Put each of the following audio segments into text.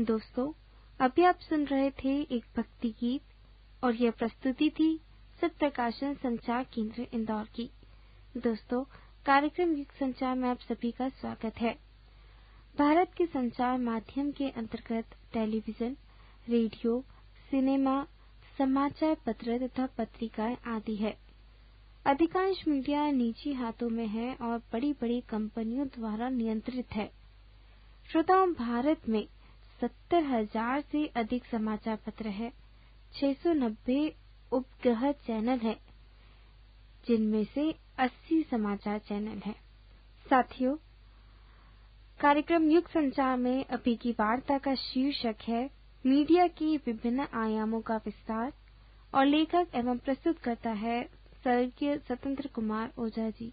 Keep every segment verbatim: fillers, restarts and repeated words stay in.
दोस्तों, अभी आप सुन रहे थे एक भक्ति गीत और यह प्रस्तुति थी सत्प्रकाशन संचार केंद्र इंदौर की। दोस्तों, कार्यक्रम युग संचार में आप सभी का स्वागत है। भारत के संचार माध्यम के अंतर्गत टेलीविजन, रेडियो, सिनेमा, समाचार पत्र तथा पत्रिकाएं आदि है। अधिकांश मीडिया निजी हाथों में है और बड़ी-बड़ी कंपनियों द्वारा नियंत्रित है। श्रोताओं, भारत में सत्तर हजार से अधिक समाचार पत्र है, छह सौ नब्बे उपग्रह चैनल है, जिनमें से अस्सी समाचार चैनल हैं। साथियों, कार्यक्रम युग संचार में अभी की वार्ता का शीर्षक है मीडिया की विभिन्न आयामों का विस्तार और लेखक एवं प्रस्तुत करता है स्वर्गीय स्वतंत्र कुमार ओझा जी।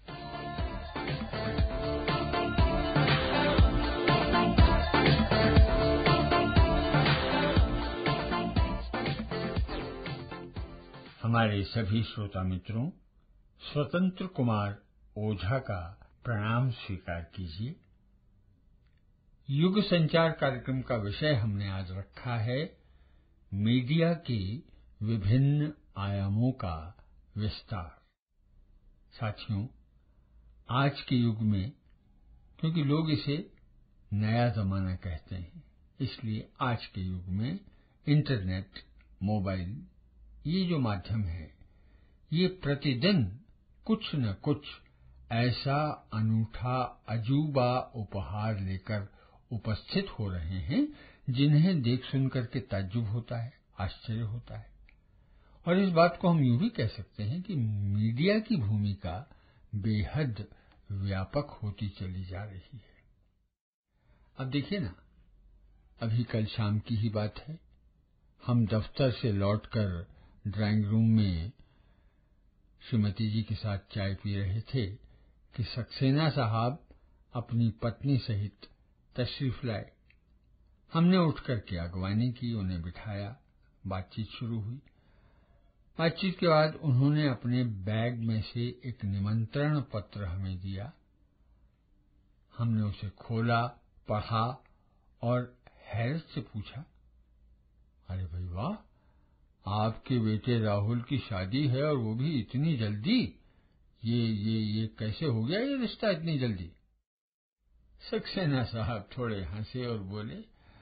हमारे सभी श्रोता मित्रों, स्वतंत्र कुमार ओझा का प्रणाम स्वीकार कीजिए। युग संचार कार्यक्रम का विषय हमने आज रखा है मीडिया की विभिन्न आयामों का विस्तार। साथियों, आज के युग में, क्योंकि लोग इसे नया जमाना कहते हैं, इसलिए आज के युग में इंटरनेट, मोबाइल, ये जो माध्यम है, ये प्रतिदिन कुछ न कुछ ऐसा अनूठा अजूबा उपहार लेकर उपस्थित हो रहे हैं जिन्हें देख सुनकर के ताज्जुब होता है, आश्चर्य होता है। और इस बात को हम यूं भी कह सकते हैं कि मीडिया की भूमिका बेहद व्यापक होती चली जा रही है। अब देखिए ना, अभी कल शाम की ही बात है, हम दफ्तर से लौटकर ड्राइंग रूम में श्रीमती जी के साथ चाय पी रहे थे कि सक्सेना साहब अपनी पत्नी सहित तशरीफ लाए। हमने उठकर के अगवानी की, उन्हें बिठाया, बातचीत शुरू हुई। बातचीत के बाद उन्होंने अपने बैग में से एक निमंत्रण पत्र हमें दिया। हमने उसे खोला, पढ़ा और हैरत से पूछा, अरे भाई वाह, आपके बेटे राहुल की शादी है और वो भी इतनी जल्दी। ये ये ये कैसे हो गया ये रिश्ता इतनी जल्दी? सक्सेना साहब थोड़े हंसे और बोले,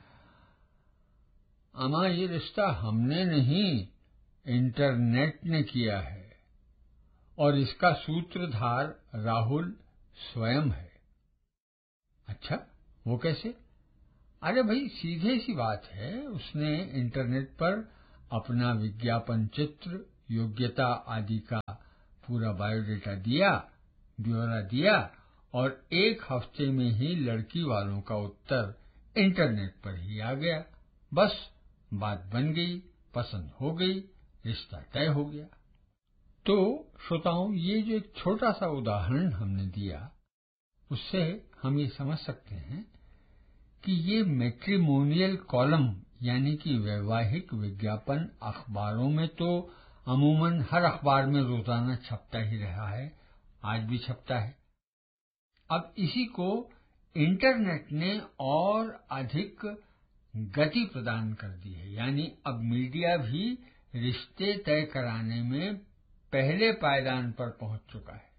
अमा ये रिश्ता हमने नहीं, इंटरनेट ने किया है और इसका सूत्रधार राहुल स्वयं है। अच्छा, वो कैसे? अरे भाई, सीधे सी बात है, उसने इंटरनेट पर अपना विज्ञापन चित्र, योग्यता आदि का पूरा बायोडेटा दिया, ब्यौरा दिया और एक हफ्ते में ही लड़की वालों का उत्तर इंटरनेट पर ही आ गया। बस बात बन गई, पसंद हो गई, रिश्ता तय हो गया। तो श्रोताओं, ये जो एक छोटा सा उदाहरण हमने दिया, उससे हम ये समझ सकते हैं कि ये मैट्रिमोनियल कॉलम यानी कि वैवाहिक विज्ञापन अखबारों में तो अमूमन हर अखबार में रोजाना छपता ही रहा है, आज भी छपता है। अब इसी को इंटरनेट ने और अधिक गति प्रदान कर दी है, यानी अब मीडिया भी रिश्ते तय कराने में पहले पायदान पर पहुंच चुका है।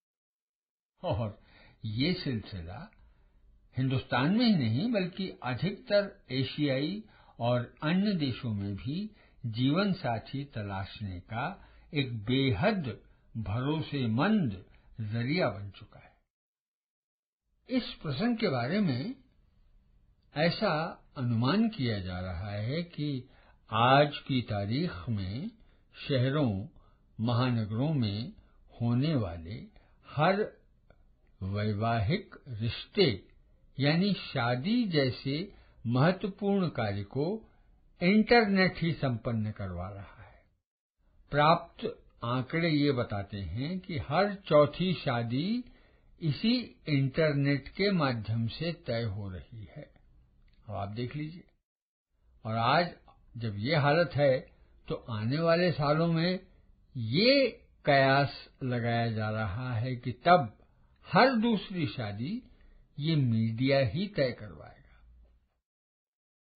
और ये सिलसिला हिंदुस्तान में ही नहीं बल्कि अधिकतर एशियाई और अन्य देशों में भी जीवन साथी तलाशने का एक बेहद भरोसेमंद जरिया बन चुका है। इस प्रसंग के बारे में ऐसा अनुमान किया जा रहा है कि आज की तारीख में शहरों, महानगरों में होने वाले हर वैवाहिक रिश्ते यानी शादी जैसे महत्वपूर्ण कार्य को इंटरनेट ही संपन्न करवा रहा है। प्राप्त आंकड़े ये बताते हैं कि हर चौथी शादी इसी इंटरनेट के माध्यम से तय हो रही है। अब आप देख लीजिए, और आज जब ये हालत है तो आने वाले सालों में ये कयास लगाया जा रहा है कि तब हर दूसरी शादी ये मीडिया ही तय करवाएगा।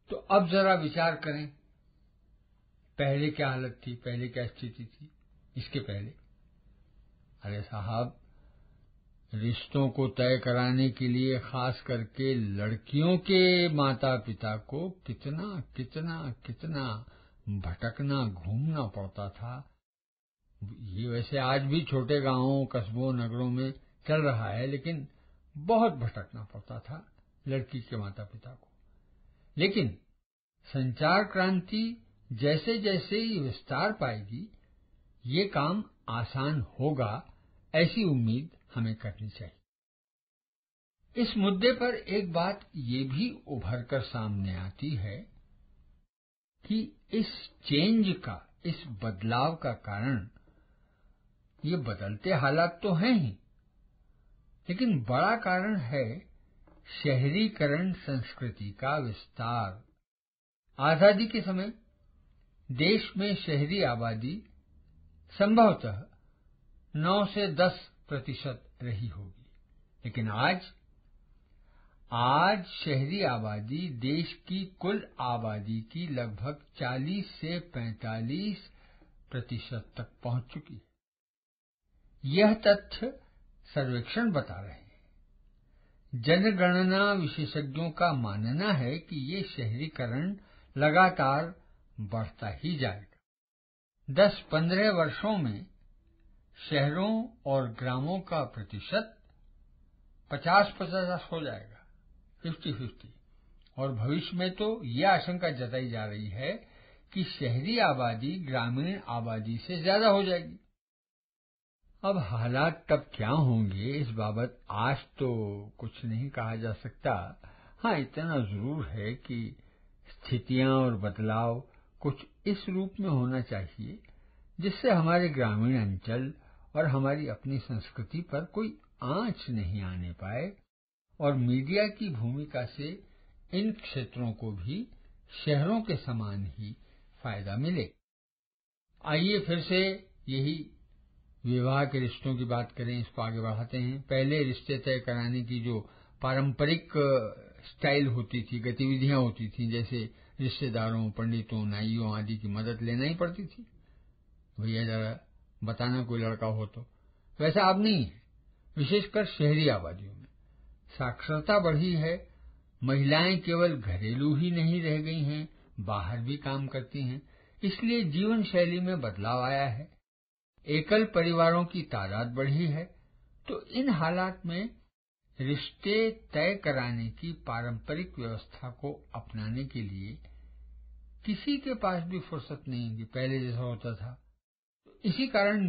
तो अब जरा विचार करें, पहले क्या हालत थी, पहले क्या स्थिति थी, इसके पहले। अरे साहब, रिश्तों को तय कराने के लिए खास करके लड़कियों के माता पिता को कितना कितना कितना भटकना घूमना पड़ता था। ये वैसे आज भी छोटे गांवों, कस्बों, नगरों में चल रहा है, लेकिन बहुत भटकना पड़ता था लड़की के माता पिता को। लेकिन संचार क्रांति जैसे जैसे ही विस्तार पाएगी, ये काम आसान होगा, ऐसी उम्मीद हमें करनी चाहिए। इस मुद्दे पर एक बात ये भी उभर कर सामने आती है कि इस चेंज का, इस बदलाव का कारण ये बदलते हालात तो हैं ही, लेकिन बड़ा कारण है शहरीकरण संस्कृति का विस्तार। आजादी के समय देश में शहरी आबादी संभवतः नौ से दस प्रतिशत रही होगी, लेकिन आज आज शहरी आबादी देश की कुल आबादी की लगभग चालीस से पैंतालीस प्रतिशत तक पहुंच चुकी है। यह तथ्य सर्वेक्षण बता रहे हैं। जनगणना विशेषज्ञों का मानना है कि ये शहरीकरण लगातार बढ़ता ही जाएगा। दस पंद्रह वर्षों में शहरों और ग्रामों का प्रतिशत पचास पचास हो जाएगा, फिफ्टी फिफ्टी, और भविष्य में तो यह आशंका जताई जा रही है कि शहरी आबादी ग्रामीण आबादी से ज्यादा हो जाएगी। अब हालात तब क्या होंगे, इस बाबत आज तो कुछ नहीं कहा जा सकता। हाँ, इतना जरूर है कि स्थितियां और बदलाव कुछ इस रूप में होना चाहिए जिससे हमारे ग्रामीण अंचल और हमारी अपनी संस्कृति पर कोई आंच नहीं आने पाए, और मीडिया की भूमिका से इन क्षेत्रों को भी शहरों के समान ही फायदा मिले। आइए फिर से यही विवाह के रिश्तों की बात करें, इसको आगे बढ़ाते हैं। पहले रिश्ते तय कराने की जो पारंपरिक स्टाइल होती थी, गतिविधियां होती थी, जैसे रिश्तेदारों, पंडितों, नाइयों आदि की मदद लेना ही पड़ती थी, भैया जरा बताना कोई लड़का हो तो। वैसा अब नहीं है। विशेषकर शहरी आबादियों में साक्षरता बढ़ी है, महिलाएं केवल घरेलू ही नहीं रह गई हैं, बाहर भी काम करती हैं, इसलिए जीवन शैली में बदलाव आया है। एकल परिवारों की तादाद बढ़ी है। तो इन हालात में रिश्ते तय कराने की पारंपरिक व्यवस्था को अपनाने के लिए किसी के पास भी फुर्सत नहीं है, पहले जैसा होता था। इसी कारण